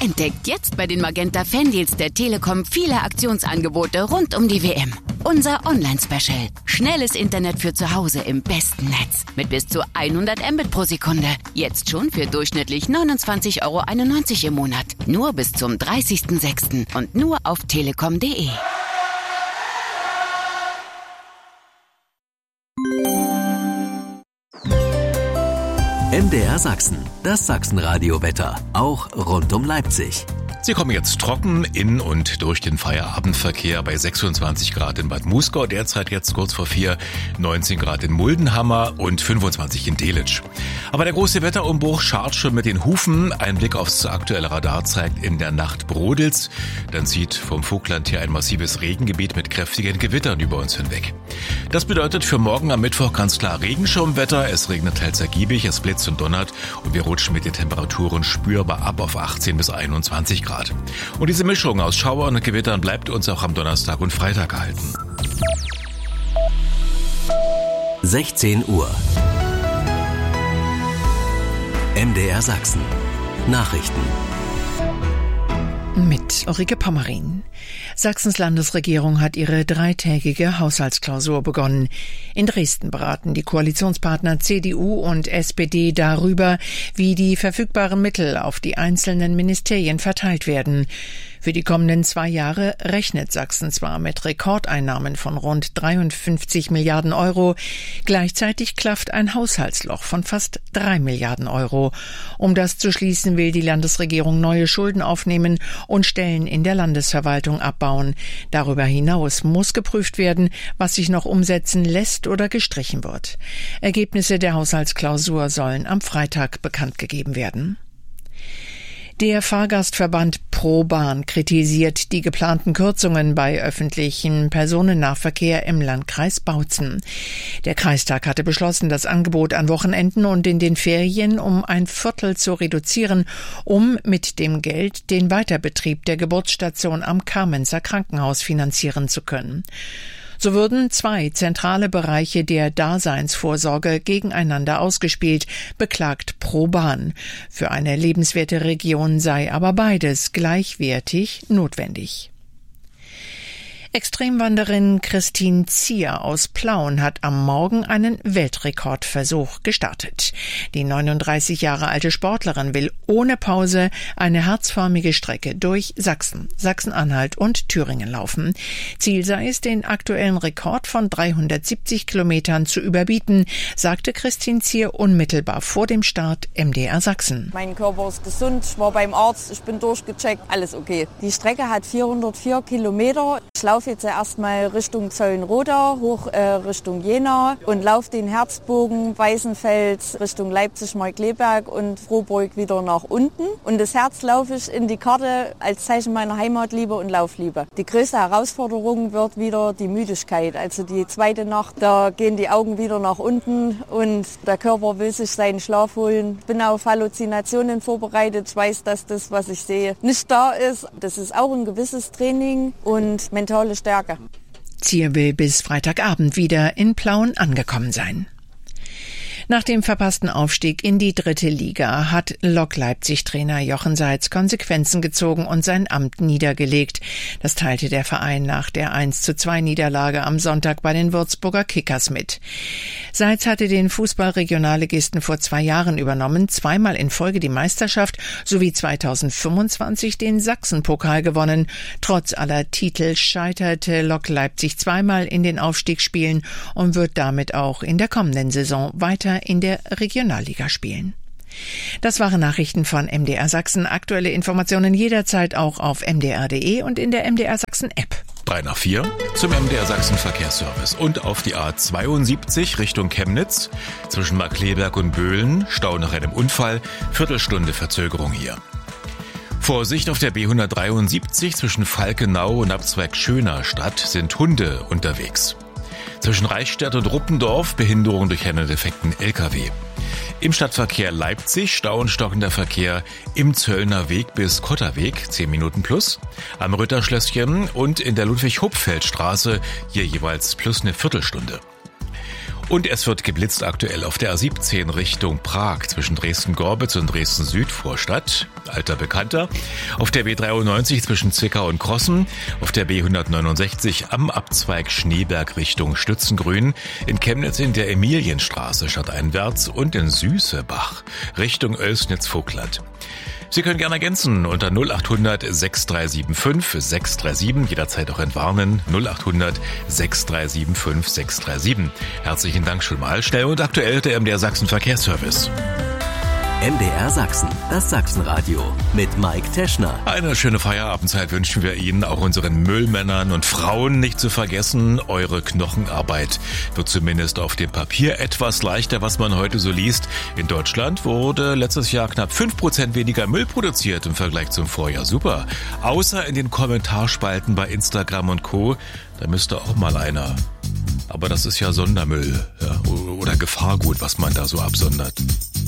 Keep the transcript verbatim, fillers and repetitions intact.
Entdeckt jetzt bei den Magenta Fandeals der Telekom viele Aktionsangebote rund um die W M. Unser Online-Special. Schnelles Internet für zu Hause im besten Netz. Mit bis zu hundert Mbit pro Sekunde. Jetzt schon für durchschnittlich neunundzwanzig Euro einundneunzig im Monat. Nur bis zum dreißigsten sechsten und nur auf telekom punkt de. M D R Sachsen, das Sachsenradio-Wetter, auch rund um Leipzig. Sie kommen jetzt trocken in und durch den Feierabendverkehr bei sechsundzwanzig Grad in Bad Muskau, derzeit jetzt kurz vor vier, neunzehn Grad in Muldenhammer und fünfundzwanzig in Delitzsch. Aber der große Wetterumbruch scharrt schon mit den Hufen. Ein Blick aufs aktuelle Radar zeigt, in der Nacht brodelt's. Dann zieht vom Vogtland hier ein massives Regengebiet mit kräftigen Gewittern über uns hinweg. Das bedeutet für morgen am Mittwoch ganz klar Regenschirmwetter. Es regnet teils ergiebig, es blitzt und donnert und wir rutschen mit den Temperaturen spürbar ab auf achtzehn bis einundzwanzig Grad. Und diese Mischung aus Schauern und Gewittern bleibt uns auch am Donnerstag und Freitag erhalten. sechzehn Uhr. M D R Sachsen. Nachrichten. Mit Ulrike Pommerin. Sachsens Landesregierung hat ihre dreitägige Haushaltsklausur begonnen. In Dresden beraten die Koalitionspartner C D U und S P D darüber, wie die verfügbaren Mittel auf die einzelnen Ministerien verteilt werden. Für die kommenden zwei Jahre rechnet Sachsen zwar mit Rekordeinnahmen von rund dreiundfünfzig Milliarden Euro, gleichzeitig klafft ein Haushaltsloch von fast drei Milliarden Euro. Um das zu schließen, will die Landesregierung neue Schulden aufnehmen und Stellen in der Landesverwaltung abbauen. Darüber hinaus muss geprüft werden, was sich noch umsetzen lässt oder gestrichen wird. Ergebnisse der Haushaltsklausur sollen am Freitag bekannt gegeben werden. Der Fahrgastverband ProBahn kritisiert die geplanten Kürzungen bei öffentlichen Personennahverkehr im Landkreis Bautzen. Der Kreistag hatte beschlossen, das Angebot an Wochenenden und in den Ferien um ein Viertel zu reduzieren, um mit dem Geld den Weiterbetrieb der Geburtsstation am Kamenzer Krankenhaus finanzieren zu können. So würden zwei zentrale Bereiche der Daseinsvorsorge gegeneinander ausgespielt, beklagt ProBahn. Für eine lebenswerte Region sei aber beides gleichwertig notwendig. Extremwanderin Christine Zier aus Plauen hat am Morgen einen Weltrekordversuch gestartet. Die neununddreißig Jahre alte Sportlerin will ohne Pause eine herzförmige Strecke durch Sachsen, Sachsen-Anhalt und Thüringen laufen. Ziel sei es, den aktuellen Rekord von dreihundertsiebzig Kilometern zu überbieten, sagte Christine Zier unmittelbar vor dem Start M D R Sachsen. Mein Körper ist gesund, ich war beim Arzt, ich bin durchgecheckt, alles okay. Die Strecke hat vierhundertvier Kilometer. Ich laufe jetzt erstmal Richtung Zeulenroda, hoch äh, Richtung Jena und laufe den Herzbogen, Weißenfels, Richtung Leipzig-Markkleeberg und Frohburg wieder nach unten. Und das Herz laufe ich in die Karte als Zeichen meiner Heimatliebe und Laufliebe. Die größte Herausforderung wird wieder die Müdigkeit. Also die zweite Nacht, da gehen die Augen wieder nach unten und der Körper will sich seinen Schlaf holen. Ich bin auf Halluzinationen vorbereitet. Ich weiß, dass das, was ich sehe, nicht da ist. Das ist auch ein gewisses Training und mentale Stärke. Zier will bis Freitagabend wieder in Plauen angekommen sein. Nach dem verpassten Aufstieg in die dritte Liga hat Lok Leipzig-Trainer Jochen Seitz Konsequenzen gezogen und sein Amt niedergelegt. Das teilte der Verein nach der eins zu zwei Niederlage am Sonntag bei den Würzburger Kickers mit. Seitz hatte den Fußballregionalligisten vor zwei Jahren übernommen, zweimal in Folge die Meisterschaft sowie zweitausendfünfundzwanzig den Sachsenpokal gewonnen. Trotz aller Titel scheiterte Lok Leipzig zweimal in den Aufstiegsspielen und wird damit auch in der kommenden Saison weiter in der Regionalliga spielen. Das waren Nachrichten von M D R Sachsen. Aktuelle Informationen jederzeit auch auf m d r punkt d e und in der M D R Sachsen App. drei nach vier zum M D R Sachsen Verkehrsservice und auf die A zweiundsiebzig Richtung Chemnitz. Zwischen Markkleeberg und Böhlen, Stau nach einem Unfall, Viertelstunde Verzögerung hier. Vorsicht auf der B hundertdreiundsiebzig zwischen Falkenau und Abzweig Schönerstadt sind Hunde unterwegs. Zwischen Reichstadt und Ruppendorf Behinderung durch einen defekten L K W. Im Stadtverkehr Leipzig Stau und stockender Verkehr im Zöllner Weg bis Kotterweg, zehn Minuten plus, am Ritterschlösschen und in der Ludwig-Hupfeld-Straße hier jeweils plus eine Viertelstunde. Und es wird geblitzt aktuell auf der A siebzehn Richtung Prag zwischen Dresden-Gorbitz und Dresden-Südvorstadt. Alter Bekannter. Auf der B dreiundneunzig zwischen Zwickau und Krossen. Auf der B hundertneunundsechzig am Abzweig Schneeberg Richtung Stützengrün. In Chemnitz in der Emilienstraße stadteinwärts und in Süßebach Richtung Oelsnitz-Vogtland. Sie können gerne ergänzen unter null acht hundert sechs drei sieben fünf sechs drei sieben, jederzeit auch entwarnen null acht hundert sechs drei sieben fünf sechs drei sieben. Herzlichen Dank schon mal. Schnell und aktuell der M D R Sachsen Verkehrsservice. M D R Sachsen, das Sachsenradio mit Mike Teschner. Eine schöne Feierabendzeit wünschen wir Ihnen, auch unseren Müllmännern und Frauen nicht zu vergessen. Eure Knochenarbeit wird zumindest auf dem Papier etwas leichter, was man heute so liest. In Deutschland wurde letztes Jahr knapp fünf Prozent weniger Müll produziert im Vergleich zum Vorjahr. Super. Außer in den Kommentarspalten bei Instagram und Co. Da müsste auch mal einer. Aber das ist ja Sondermüll, ja, oder Gefahrgut, was man da so absondert.